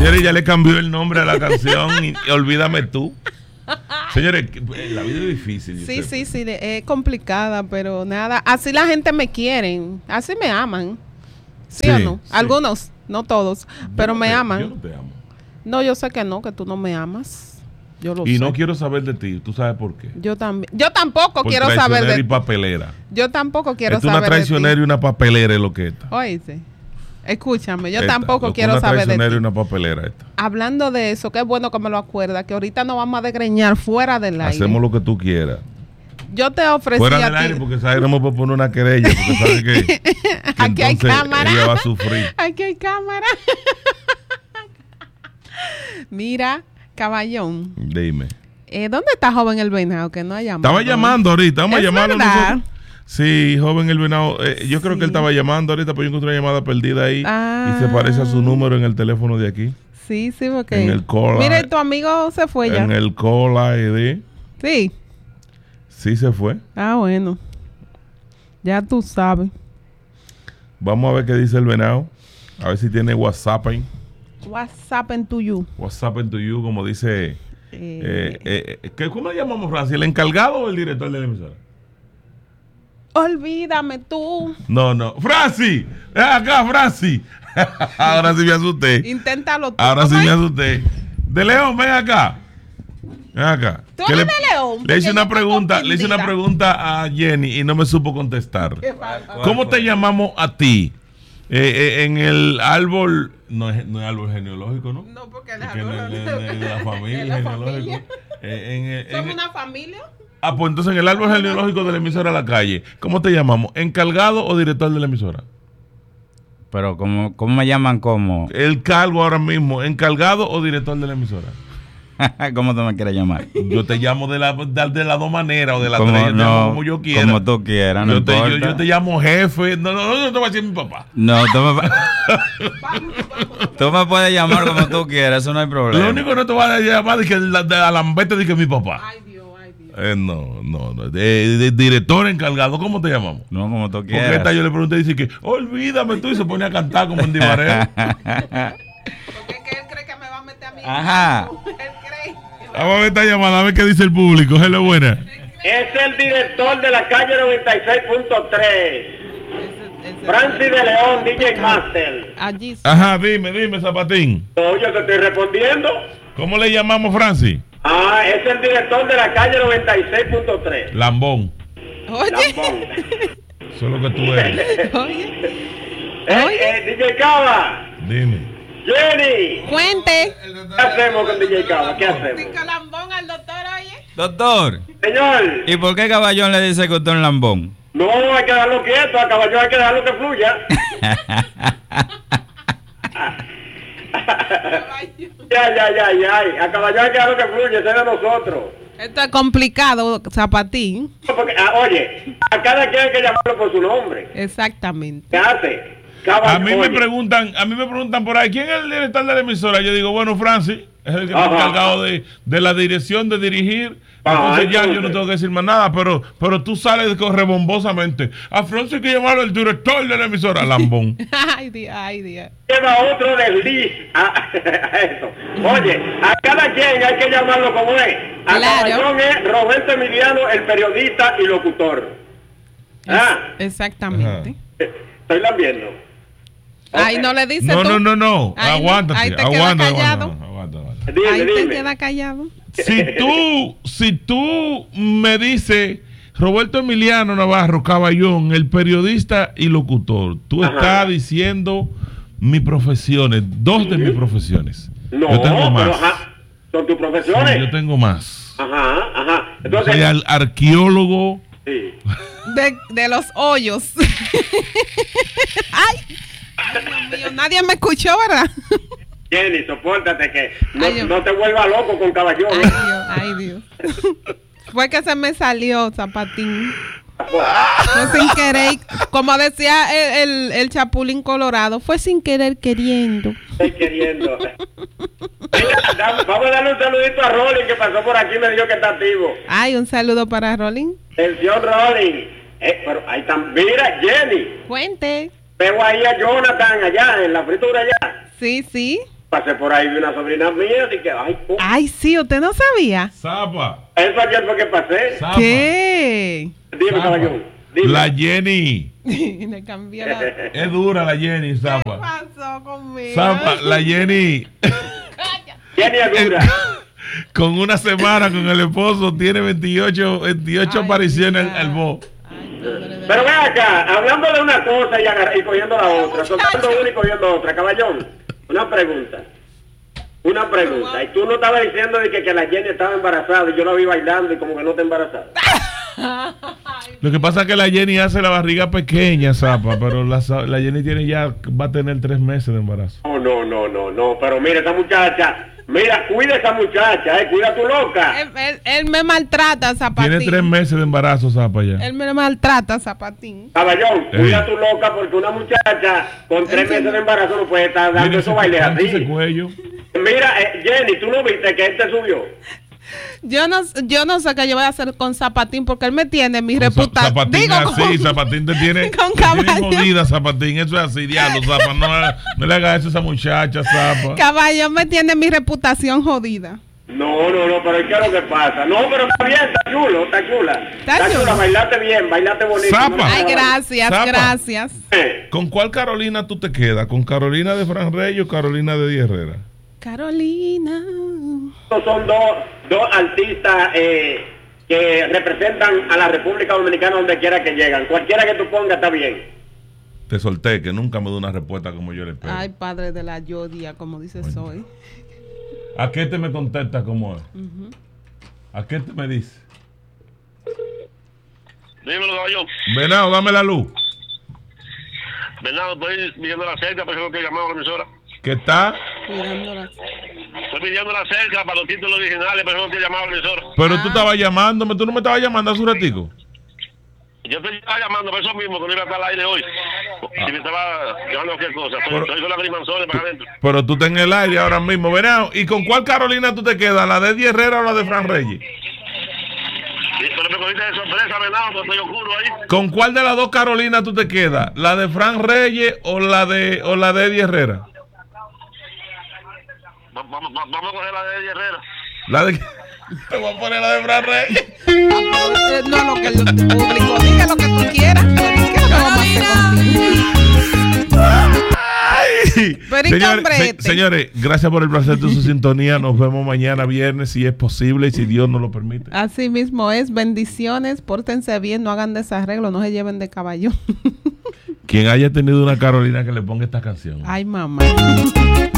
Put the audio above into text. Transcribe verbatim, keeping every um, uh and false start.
Señores, ya le cambió el nombre a la canción y, y Olvídame Tú. Señores, la vida es difícil. Sí, sí, sí, es complicada, pero nada. Así la gente me quiere, así me aman. ¿Sí, sí o no? Sí. Algunos, no todos, pero no me te, aman. Yo no te amo. No, yo sé que no, que tú no me amas. Yo lo y sé. no quiero saber de ti, ¿tú sabes por qué? Yo también. Yo tampoco por quiero saber de ti. Y papelera. Yo tampoco quiero Esto saber de ti. Una traicionera y una papelera es lo que está. Oíste. Escúchame, yo esta, tampoco quiero una saber de ti. Y una papelera esta. Hablando de eso, qué bueno que me lo acuerda, que ahorita nos vamos a desgreñar fuera del aire. Hacemos lo que tú quieras. Yo te ofrecí fuera a del ti. aire, porque sabes no me puedo poner una querella, porque sabes que, que aquí hay cámara. Ella va a sufrir. Aquí hay cámara. Mira, caballón. Dime. Eh, ¿Dónde está Joven el Venado? Que no ha llamado. Estaba llamando ahorita, vamos a llamarlo verdad? nosotros. Sí, Joven el Venado. Eh, yo creo sí. que él estaba llamando ahorita, pero yo encontré una llamada perdida ahí. Ah. Y se parece a su número en el teléfono de aquí. Sí, sí, porque. En el call. Mire, tu amigo se fue ya. En el call I D. Sí. Sí se fue. Ah, bueno. Ya tú sabes. Vamos a ver qué dice el Venado. A ver si tiene WhatsApp ahí. WhatsApp en to you. WhatsApp en to you, como dice. Eh, eh, eh, ¿Cómo le llamamos, Francis? ¿El encargado o el director de la emisora? Olvídame tú. No, no. ¡Francis! ¡Ven acá, Francis! Ahora sí me asusté. Inténtalo tú. Ahora sí ¿Cómo me es? asusté. De León, ven acá. Ven acá. ¿Tú eres le, de León? Le hice Porque una yo pregunta, estoy le hice una confundida. pregunta a Jenny y no me supo contestar. ¿Qué pasa? ¿Cómo te llamamos a ti? Eh, eh, en el árbol, no es, no es árbol genealógico, ¿no? No, porque el Porque árbol de, de- de- de la familia, de la genealógico. familia. Eh, en el- en ¿Somos el- una familia? Ah, pues entonces en el árbol genealógico de la emisora La Calle, ¿cómo te llamamos? ¿Encargado o director de la emisora? Pero, ¿cómo, cómo me llaman? ¿Cómo? El cargo ahora mismo, ¿encargado o director de la emisora? ¿Cómo tú me quieres llamar? Yo te llamo de la, de, de las dos maneras o de las Como, tres, yo te no, llamo como yo quiera. como tú quieras, no yo, te, yo, importa. yo te llamo jefe. No, no, no, no te voy a decir mi papá. No, tú me, tú me puedes llamar como tú quieras, eso no hay problema. Lo único que no te voy a llamar es que la- de Alambete de que mi papá. Ay, Dios, ay, Dios. Eh, no, no, no. De, de director encargado, ¿cómo te llamamos? No, como tú Porque quieras. esta yo le pregunté y dice que, olvídame tú, y se pone a cantar como en Dibareo. Porque es que él cree que me va a meter a mí. Ajá. Él cree. Vamos a ver esta llamada, a ver qué dice el público. Hello, buena. Es el director de la calle noventa y seis punto tres, Ese- ese- Francis de León, D J Master. Allí sí. Ajá, dime, dime, Zapatín. No, yo te estoy respondiendo. ¿Cómo le llamamos, Francis? Ah, es el director de la calle noventa y seis punto tres. Lambón. Oye. Lambón. Eso es lo que tú eres. Oye. Eh, Oye. eh, D J Cava, Dime. Jenny, Cuente. ¿qué hacemos con D J Cava? ¿Qué hacemos? Pica lambón al doctor, oye. Doctor, Señor, ¿y por qué Caballón le dice que usted es un lambón? no hay que dejarlo quieto, a caballo hay que dejarlo que fluya. Ya, ya, ya, ya, a caballo hay que dejarlo que fluya, ese es de nosotros. Esto es complicado, Zapatín. Porque, ah, oye, a cada quien hay que llamarlo por su nombre. Exactamente. ¿Qué hace? Caballo, A mí me oye. preguntan, a mí me preguntan por ahí, ¿quién es el director de la emisora? Yo digo, bueno, Francis, es el que está Ajá. encargado de, de la dirección, de dirigir. Ah, Entonces ya yo no entonces. tengo que decir más nada, pero, pero tú sales rebombosamente. A Francis hay que llamarlo el director de la emisora, Lambón. Ay, Dios, ay, Dios. Lleva otro desliz a, a eso. Oye, a cada quien hay que llamarlo como es. A Claro. Caballón es Roberto Emiliano, el periodista y locutor. Ah, Exactamente. estoy lambiendo. Ay, no le dice No, tú. no, no, no. Ay, no. Aguántate, Ahí te queda aguanta, callado. aguanta, aguanta, aguanta. Dime, Ahí te dime. queda callado. Si tú, si tú me dices Roberto Emiliano Navarro Caballón, el periodista y locutor, tú Ajá. estás diciendo mis profesiones, dos de mis profesiones. No, yo tengo más. pero ajá, son tus Sí, profesiones. yo tengo más. Ajá, ajá. Yo Entonces, soy al- arqueólogo. sí. De, de los hoyos. Ay, Dios mío, nadie me escuchó, ¿verdad? Jenny, sopórtate que no, Ay, yo- no te vuelvas loco con Caballón. Ay, Dios, ay, Dios. Fue que se me salió, Zapatín. Fue sin querer, como decía el, el, el Chapulín Colorado, fue sin querer queriendo. Estoy queriendo. Mira, da- vamos a darle un saludito a Rolling que pasó por aquí y me dijo que está activo. Ay, un saludo para Rolling. Atención, Rolling. Eh, pero ahí está. Mira, Jenny. Cuente. Veo ahí a Jonathan allá en la fritura allá. Sí, sí. Pasé por ahí de una sobrina mía, así que, ay, oh. Ay, sí, ¿usted no sabía? Zapa. Eso ayer fue que pasé. Zapa. ¿Qué? Dime, Zapa. caballón. Dime. La Jenny. Le cambió la... ¿Qué Es dura la Jenny, Zapa. pasó conmigo? Zapa, la Jenny. Jenny es dura. Con una semana con el esposo tiene veintiocho, veintiocho Ay, apariciones mira. al Bo. Ay, no, de verdad. Pero ven acá, hablando de una cosa y, agar- y cogiendo la otra, soltando una y cogiendo otra, caballón, una pregunta. Una pregunta. Y tú no estabas diciendo de que, que la Jenny estaba embarazada y yo la vi bailando y como que no está embarazada. Lo que pasa es que la Jenny hace la barriga pequeña, Zapa, pero la, la Jenny tiene ya, va a tener tres meses de embarazo. No, no, no, no, no, pero mira, esa muchacha, mira, cuida a esa muchacha, eh, cuida a tu loca. Él, él- él me maltrata, Zapatín. Tiene tres meses de embarazo, Zapa, ya. Él me maltrata, Zapatín. Caballón, Ey. cuida a tu loca porque una muchacha con tres meses de embarazo no puede estar dando Mira esos ese- bailes tanto ese así. cuello. Mira, eh, Jenny, ¿tú no viste que él te subió? Yo no, yo no sé qué yo voy a hacer con Zapatín porque él me tiene mi Con Za- reputación. Zapatín Digo, es así, con- Zapatín te tiene, con te tiene caballo. jodida, Zapatín, eso es así, diablo, Zapa, no, no le hagas eso a esa muchacha, Zapa. Caballo me tiene mi reputación jodida. No, no, no, pero ¿qué es lo que pasa? No, pero está bien, está chulo, está chula. Está chulo. chula, bailaste bien, bailaste bonito. Zapa. no Ay, te- gracias, Zapa. gracias. Eh, ¿Con cuál Carolina tú te quedas? ¿Con Carolina de Fran Reyes o Carolina de Díaz Herrera? Carolina. Estos son dos, dos artistas eh, que representan a la República Dominicana donde quiera que llegan. Cualquiera que tú pongas está bien. Te solté, que nunca me dio una respuesta como yo le espero. Ay, padre de la Yodia, como dice Bueno. Soy. ¿A qué te me contesta como es? ¿A qué te me dice? Dímelo, caballo. Venado, dame la luz. Bernardo, estoy pidiendo la cerca, pero que llamaba a la emisora. ¿Qué está? Cuidándola. Estoy pidiendo la cerca para los títulos originales, pero que llamaba a la emisora. Pero Ah. tú estabas llamándome, tú no me estabas llamando hace un ratico. Yo te estaba llamando por eso mismo, que no iba a estar al aire hoy. Si me estaba llamando cualquier cosa. Estoy, Pero- estoy con la grimanzones para adentro. Pero tú estás en el aire ahora mismo, Venado. ¿Y con cuál Carolina tú te quedas? ¿La de Díaz Herrera o la de Fran Reyes? Sí, pero me cogiste de sorpresa, Bernardo, porque estoy oscuro ahí. ¿Con cuál de las dos Carolinas tú te quedas? ¿La de Fran Reyes o la de o la de Díaz Herrera? Va- Vamos, va- vamos a coger la de Eddie Herrera. La de te voy a poner la de Fran Reyes. Eh, No, lo que el público diga lo que tú quieras. Pero ¿qué es lo que vamos a hacer contigo? Ay. Pero ¿y Señores, cambrete? se- señores, gracias por el placer de su sintonía. Nos vemos mañana viernes si es posible y si Dios nos lo permite. Así mismo es. Bendiciones. Pórtense bien. No hagan desarreglo. No se lleven de caballo. Quien haya tenido una Carolina que le ponga esta canción. Ay, mamá.